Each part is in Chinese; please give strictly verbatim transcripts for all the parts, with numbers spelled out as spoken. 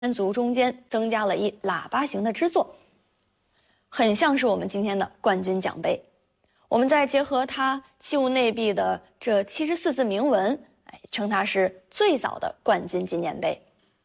足中间增加了一喇叭形的支座，很像是我们今天的冠军奖杯。我们再结合它器物内壁的这七十四字铭文，哎，称它是最早的冠军纪念碑。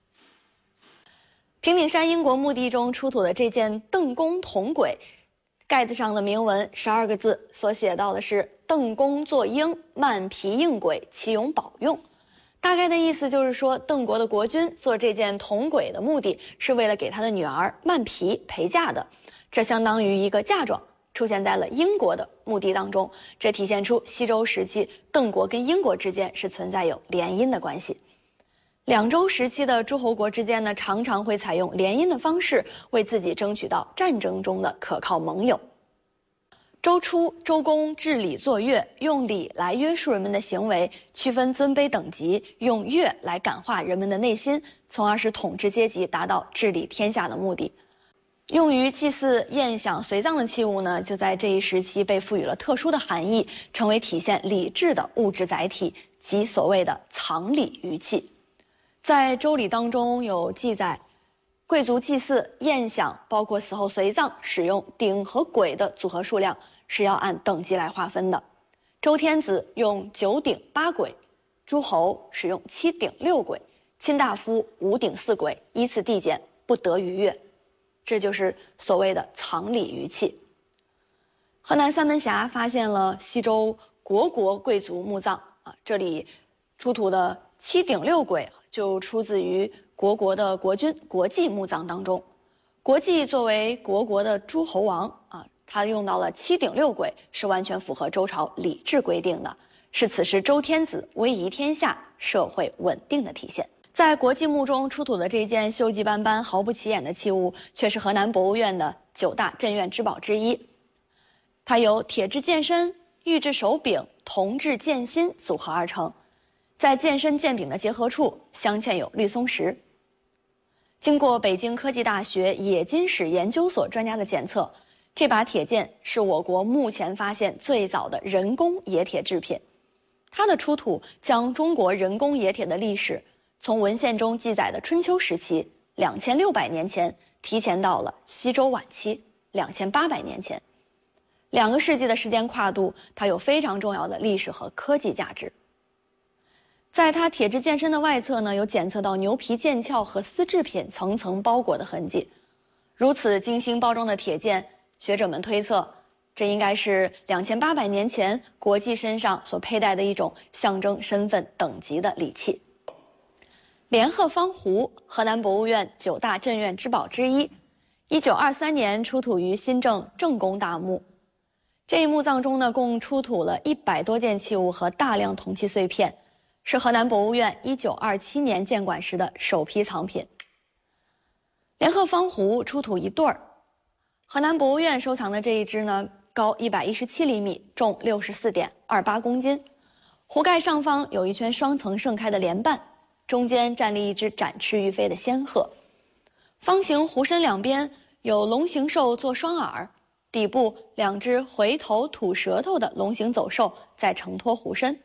平顶山英国墓地中出土的这件邓公铜簋，盖子上的铭文十二个字，所写到的是“邓公作鹰，慢皮应簋，其永保用”。大概的意思就是说，邓国的国君做这件铜簋的目的是为了给他的女儿曼皮陪嫁的，这相当于一个嫁妆，出现在了英国的墓地当中，这体现出西周时期邓国跟英国之间是存在有联姻的关系。两周时期的诸侯国之间呢，常常会采用联姻的方式，为自己争取到战争中的可靠盟友。周初，周公治礼作乐，用礼来约束人们的行为，区分尊卑等级，用乐来感化人们的内心，从而使统治阶级达到治理天下的目的。用于祭祀、宴享、随葬的器物呢，就在这一时期被赋予了特殊的含义，成为体现礼制的物质载体，即所谓的藏礼于器。在周礼当中有记载，贵族祭祀、宴享，包括死后随葬，使用鼎和簋的组合数量是要按等级来划分的。周天子用九鼎八簋，诸侯使用七鼎六簋，卿大夫五鼎四簋，依次递减，不得逾越。这就是所谓的藏礼于器。河南三门峡发现了西周国国贵族墓葬啊，这里出土的七鼎六簋就出自于国国的国君国季墓葬当中。国季作为国国的诸侯王啊，他用到了七鼎六簋，是完全符合周朝礼制规定的，是此时周天子威仪天下、社会稳定的体现。在国季墓中出土的这件锈迹斑斑、毫不起眼的器物，却是河南博物院的九大镇院之宝之一。它由铁制剑身、玉制手柄、铜制剑心组合而成，在剑身剑柄的结合处镶嵌有绿松石。经过北京科技大学冶金史研究所专家的检测，这把铁剑是我国目前发现最早的人工冶铁制品。它的出土将中国人工冶铁的历史从文献中记载的春秋时期两千六百年前提前到了西周晚期两千八百年前，两个世纪的时间跨度，它有非常重要的历史和科技价值。在它铁制剑身的外侧呢，有检测到牛皮剑鞘和丝制品层层包裹的痕迹。如此精心包装的铁剑，学者们推测，这应该是两千八百年前国际身上所佩戴的一种象征身份等级的礼器。连鹤方壶，河南博物院九大镇院之宝之一，一九二三年出土于新郑郑公大墓。这一墓葬中呢，共出土了一百多件器物和大量铜器碎片，是河南博物院一九二七年建馆时的首批藏品。连鹤方壶出土一对儿，河南博物院收藏的这一只呢，高一百一十七厘米，重六十四点二八公斤。壶盖上方有一圈双层盛开的莲瓣，中间站立一只展翅欲飞的仙鹤。方形壶身两边有龙形兽做双耳，底部两只回头吐舌头的龙形走兽在承托壶身。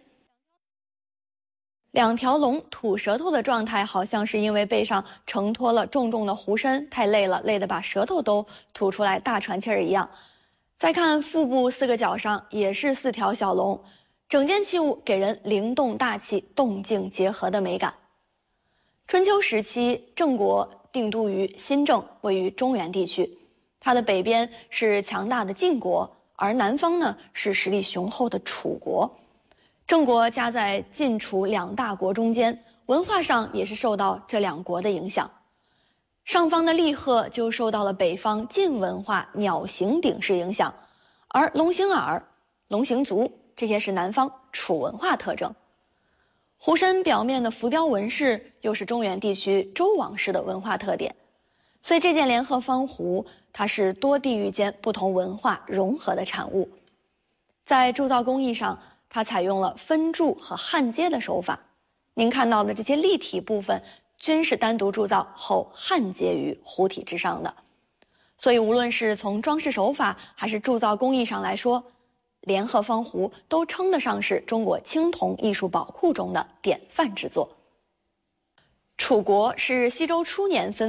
两条龙吐舌头的状态，好像是因为背上承托了重重的壶身，太累了，累得把舌头都吐出来大喘气儿一样。再看腹部四个角上也是四条小龙，整件器物给人灵动大气、动静结合的美感。春秋时期，郑国定都于新郑，位于中原地区。它的北边是强大的晋国，而南方呢是实力雄厚的楚国。郑国夹在晋楚两大国中间，文化上也是受到这两国的影响。上方的立鹤就受到了北方晋文化鸟形鼎式影响，而龙形耳、龙形足这些是南方楚文化特征。壶身表面的浮雕纹饰又是中原地区周王室的文化特点，所以这件连鹤方壶它是多地域间不同文化融合的产物。在铸造工艺上，它采用了分铸和焊接的手法，您看到的这些立体部分均是单独铸造后焊接于壶体之上的。所以无论是从装饰手法还是铸造工艺上来说，连鹤方壶都称得上是中国青铜艺术宝库中的典范之作。 楚国是西周初年分